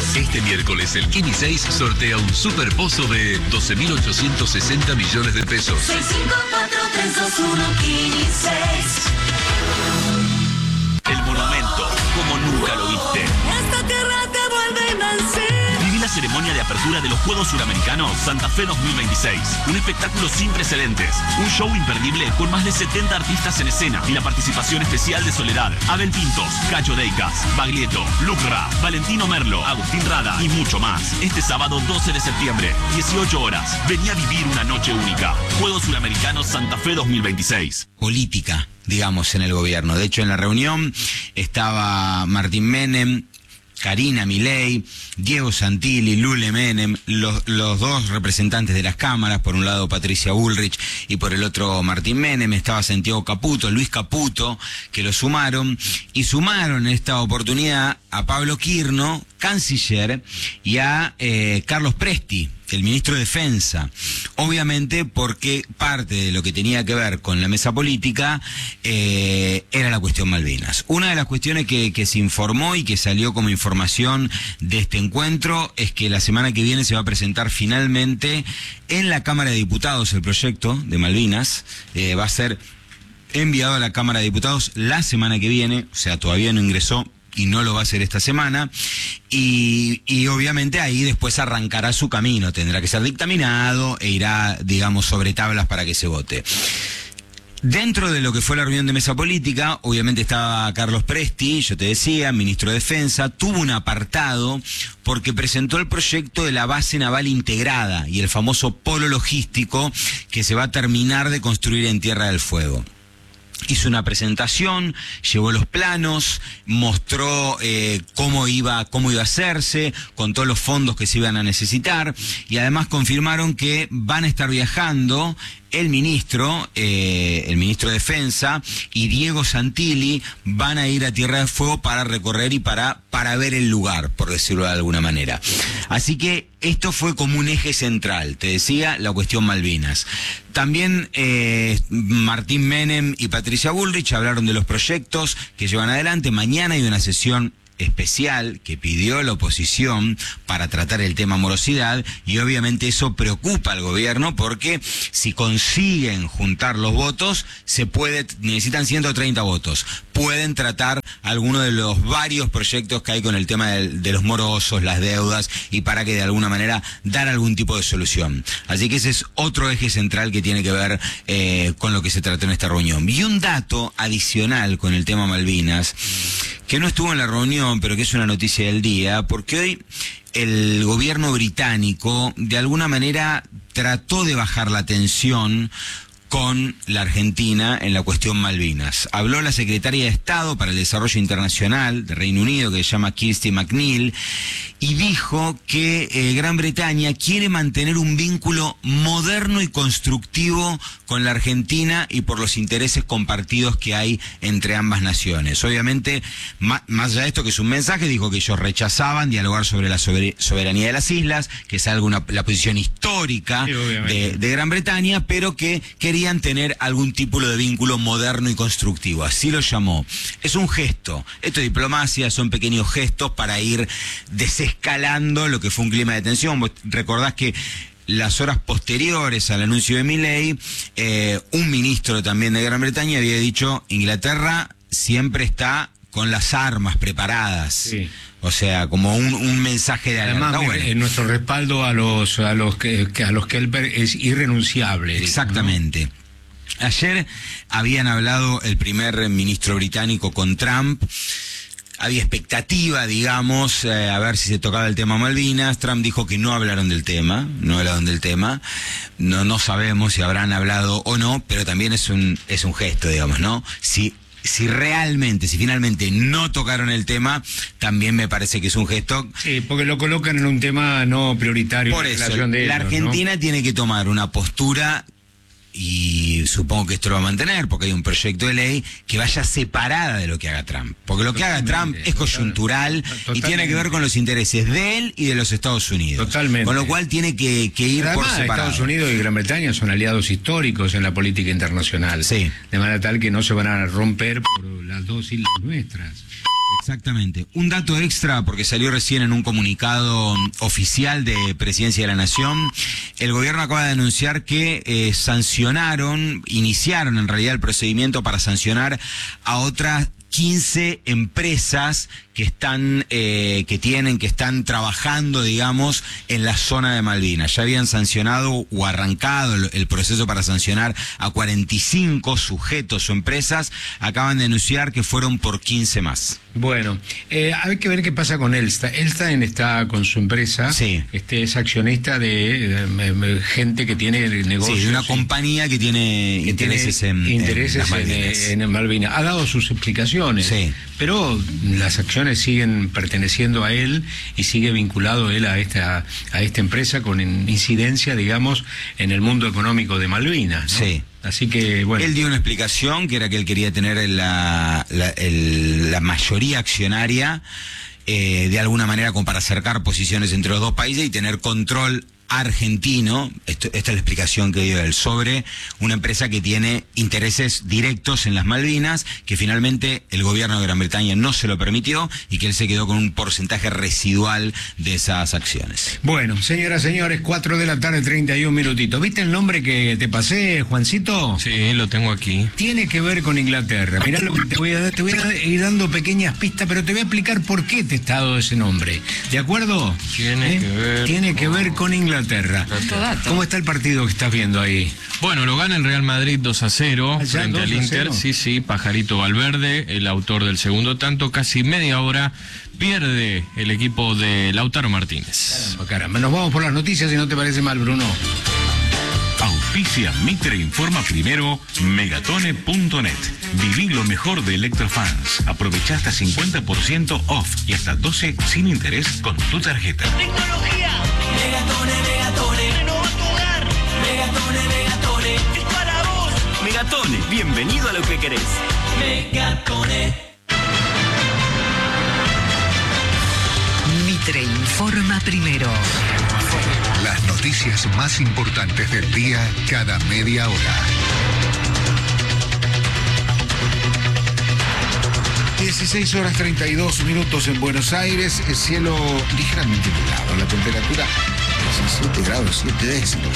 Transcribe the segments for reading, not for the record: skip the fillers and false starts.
Este miércoles el Kini 6 sortea un superpozo de 12.860 millones de pesos. 654-321 Kini 6. El monumento, como nunca lo viste. Esta tierra te vuelve invencible. Viví la ceremonia de apertura de los Juegos Suramericanos Santa Fe 2026. Un espectáculo sin precedentes. Un show imperdible con más de 70 artistas en escena y la participación especial de Soledad, Abel Pintos, Cacho Deicas, Baglietto, Lucra, Valentino Merlo, Agustín Rada y mucho más. Este sábado 12 de septiembre, 18 horas. Vení a vivir una noche única. Juegos Suramericanos Santa Fe 2026. Política, digamos, en el gobierno. De hecho, en la reunión estaba Martín Menem, Karina Milei, Diego Santilli, Lule Menem, los dos representantes de las cámaras, por un lado Patricia Bullrich y por el otro Martín Menem, estaba Santiago Caputo, Luis Caputo, que lo sumaron, y sumaron en esta oportunidad a Pablo Quirno, canciller, y a Carlos Presti, el ministro de Defensa. Obviamente porque parte de lo que tenía que ver con la mesa política era la cuestión Malvinas. Una de las cuestiones que se informó y que salió como información de este encuentro es que la semana que viene se va a presentar finalmente en la Cámara de Diputados el proyecto de Malvinas. Va a ser enviado a la Cámara de Diputados la semana que viene, o sea, todavía no ingresó y no lo va a hacer esta semana, y obviamente ahí después arrancará su camino, tendrá que ser dictaminado e irá, digamos, sobre tablas para que se vote. Dentro de lo que fue la reunión de mesa política, obviamente estaba Carlos Presti, yo te decía, ministro de Defensa, tuvo un apartado porque presentó el proyecto de la base naval integrada y el famoso polo logístico que se va a terminar de construir en Tierra del Fuego. Hizo una presentación, llevó los planos, mostró cómo iba a hacerse, con todos los fondos que se iban a necesitar, y además confirmaron que van a estar viajando el ministro de Defensa y Diego Santilli van a ir a Tierra del Fuego para recorrer y para ver el lugar, por decirlo de alguna manera. Así que esto fue como un eje central, te decía, la cuestión Malvinas. También Martín Menem y Patricia Bullrich hablaron de los proyectos que llevan adelante. Mañana hay una sesión especial que pidió la oposición para tratar el tema morosidad, y obviamente eso preocupa al gobierno porque si consiguen juntar los votos, necesitan 130 votos, pueden tratar alguno de los varios proyectos que hay con el tema de los morosos, las deudas, y para que de alguna manera dar algún tipo de solución. Así que ese es otro eje central que tiene que ver con lo que se trató en esta reunión. Y un dato adicional con el tema Malvinas, que no estuvo en la reunión, pero que es una noticia del día, porque hoy el gobierno británico de alguna manera trató de bajar la tensión con la Argentina en la cuestión Malvinas. Habló la secretaria de Estado para el Desarrollo Internacional de Reino Unido, que se llama Kirsty McNeil, y dijo que Gran Bretaña quiere mantener un vínculo moderno y constructivo con la Argentina y por los intereses compartidos que hay entre ambas naciones. Obviamente, más allá de esto, que es un mensaje, dijo que ellos rechazaban dialogar sobre la soberanía de las islas, que es la posición histórica de Gran Bretaña, pero que querían tener algún tipo de vínculo moderno y constructivo. Así lo llamó. Es un gesto. Esto es diplomacia, son pequeños gestos para ir desescalando lo que fue un clima de tensión. Vos recordás que las horas posteriores al anuncio de Milei, un ministro también de Gran Bretaña había dicho: Inglaterra siempre está con las armas preparadas. Sí. O sea, como un mensaje de alerta. Además, bueno, nuestro respaldo a los que él es irrenunciable. Exactamente. ¿No? Ayer habían hablado el primer ministro británico con Trump. Había expectativa, digamos, a ver si se tocaba el tema Malvinas. Trump dijo que no hablaron del tema, no sabemos si habrán hablado o no, pero también es un gesto, digamos, ¿no? Si finalmente no tocaron el tema, también me parece que es un gesto. Sí, porque lo colocan en un tema no prioritario. Por eso, la Argentina tiene que tomar una postura, y supongo que esto lo va a mantener, porque hay un proyecto de ley que vaya separada de lo que haga Trump. Porque lo que haga Trump es coyuntural y tiene que ver con los intereses de él y de los Estados Unidos. Totalmente. Con lo cual tiene que ir por separado. Estados Unidos y Gran Bretaña son aliados históricos en la política internacional. Sí. De manera tal que no se van a romper por las dos islas nuestras. Exactamente. Un dato extra, porque salió recién en un comunicado oficial de Presidencia de la Nación. El gobierno acaba de anunciar que iniciaron en realidad el procedimiento para sancionar a otras 15 empresas que están trabajando, digamos, en la zona de Malvinas. Ya habían sancionado o arrancado el proceso para sancionar a 45 sujetos o empresas. Acaban de anunciar que fueron por 15 más. Bueno, hay que ver qué pasa con Elstad. Elstad está con su empresa. Sí. Es accionista de gente que tiene negocios. Sí, de una compañía que tiene intereses en Malvinas. Ha dado sus explicaciones. Sí. Pero las acciones siguen perteneciendo a él y sigue vinculado él a esta empresa con incidencia, digamos, en el mundo económico de Malvinas, ¿no? Sí. Así que, bueno. Él dio una explicación que era que él quería tener la mayoría accionaria, de alguna manera, como para acercar posiciones entre los dos países y tener control argentino. Esta es la explicación que dio él sobre una empresa que tiene intereses directos en las Malvinas, que finalmente el gobierno de Gran Bretaña no se lo permitió y que él se quedó con un porcentaje residual de esas acciones. Bueno, señoras, señores, 4 de la tarde, 31 minutitos. ¿Viste el nombre que te pasé, Juancito? Sí, lo tengo aquí. Tiene que ver con Inglaterra. Mirá lo que te voy a ir dando pequeñas pistas, pero te voy a explicar por qué te está dado ese nombre. ¿De acuerdo? Tiene que ver con Inglaterra. ¿Cómo está el partido que estás viendo ahí? Bueno, lo gana el Real Madrid 2-0 frente al Inter. Sí, Pajarito Valverde, el autor del segundo tanto, casi media hora pierde el equipo de Lautaro Martínez. Caramba. Nos vamos por las noticias, si no te parece mal, Bruno. Auspicia Mitre Informa Primero, Megatone.net. Viví lo mejor de Electrofans. Aprovecha hasta 50% off y hasta 12 sin interés con tu tarjeta. Tecnología. Megatone. Renova tu hogar. Megatone. Es para vos. Megatone, bienvenido a lo que querés. Megatone. Mitre Informa Primero. Las noticias más importantes del día cada media hora. 16:32 en Buenos Aires, el cielo ligeramente nublado, la temperatura 17 grados 7 décimas.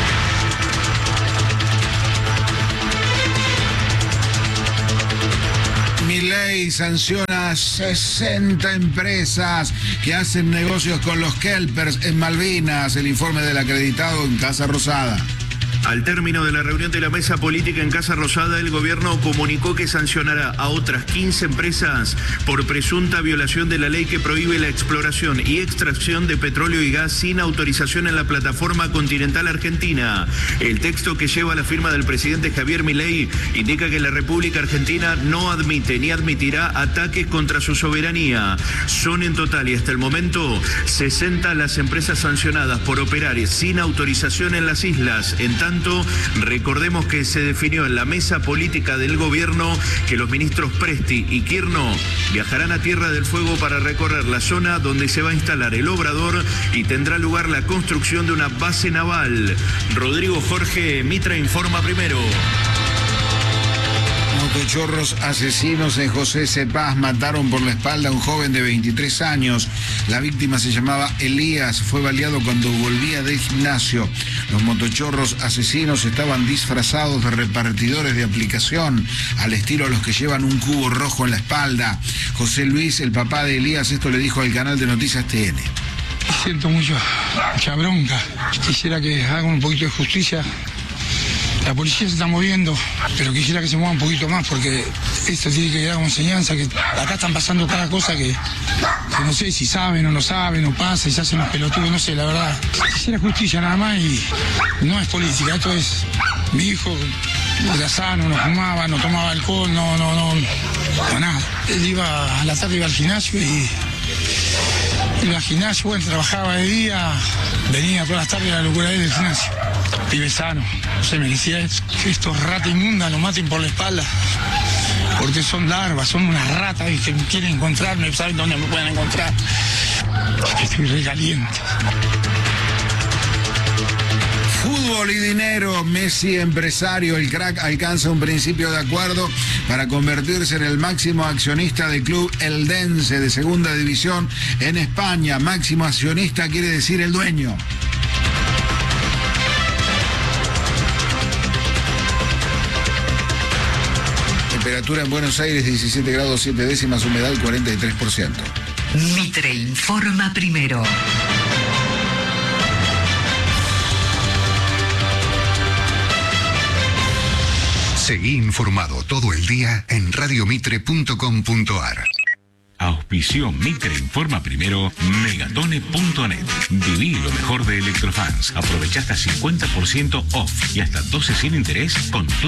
Milei sanciona 60 empresas que hacen negocios con los kelpers en Malvinas. El informe del acreditado en Casa Rosada. Al término de la reunión de la mesa política en Casa Rosada, el gobierno comunicó que sancionará a otras 15 empresas por presunta violación de la ley que prohíbe la exploración y extracción de petróleo y gas sin autorización en la plataforma continental argentina. El texto, que lleva la firma del presidente Javier Milei, indica que la República Argentina no admite ni admitirá ataques contra su soberanía. Son en total y hasta el momento 60 las empresas sancionadas por operar sin autorización en las islas. En tanto, recordemos que se definió en la mesa política del gobierno que los ministros Presti y Kirchner viajarán a Tierra del Fuego para recorrer la zona donde se va a instalar el obrador y tendrá lugar la construcción de una base naval. Rodrigo Jorge, Mitre Informa Primero. Motochorros asesinos en José Cepaz mataron por la espalda a un joven de 23 años. La víctima se llamaba Elías, fue baleado cuando volvía del gimnasio. Los motochorros asesinos estaban disfrazados de repartidores de aplicación, al estilo a los que llevan un cubo rojo en la espalda. José Luis, el papá de Elías, esto le dijo al canal de Noticias TN. Siento mucha bronca. Quisiera que hagan un poquito de justicia. La policía se está moviendo, pero quisiera que se mueva un poquito más, porque esto tiene que quedar como enseñanza, que acá están pasando cada cosa que no sé si saben o no saben, o pasa y se hacen los pelotudos, no sé, la verdad. Quisiera justicia nada más, y no es política, esto es mi hijo, era sano, no fumaba, no tomaba alcohol, no nada. Él iba a la tarde, iba al gimnasio y iba al gimnasio, bueno, trabajaba de día, venía todas las tardes a la locura del gimnasio. Pibe sano, no se merecía eso. Que estos ratas inmundas lo maten por la espalda, porque son larvas, son unas ratas y que quieren encontrarme, saben dónde me pueden encontrar. Estoy re caliente. Fútbol y dinero. Messi, empresario, el crack, alcanza un principio de acuerdo para convertirse en el máximo accionista del club Eldense de segunda división en España. Máximo accionista quiere decir el dueño. Temperatura en Buenos Aires 17 grados 7 décimas, humedad 43%. Mitre informa primero. Seguí informado todo el día en radiomitre.com.ar. Auspició Mitre Informa Primero, Megatone.net. Viví lo mejor de Electrofans. Aprovecha hasta 50% off y hasta 12 sin interés con